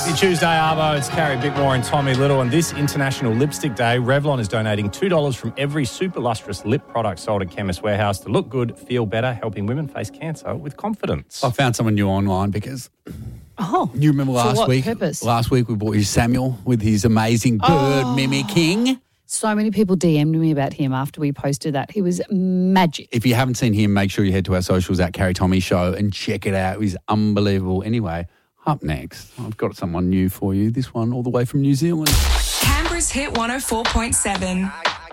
Happy Tuesday, Arvo. It's Carrie Bickmore and Tommy Little. And this International Lipstick Day, Revlon is donating $2 from every super lustrous lip product sold at Chemist Warehouse to look good, feel better, helping women face cancer with confidence. I found someone new online because Oh. you remember last week? Purpose? Last week we brought you Samuel with his amazing bird mimicking. So many people DM'd me about him after we posted that. He was magic. If you haven't seen him, make sure you head to our socials at Carrie Tommy Show and check it out. He's unbelievable. Anyway, up next, I've got someone new for you. This one all the way from New Zealand. Canberra's Hit 104.7.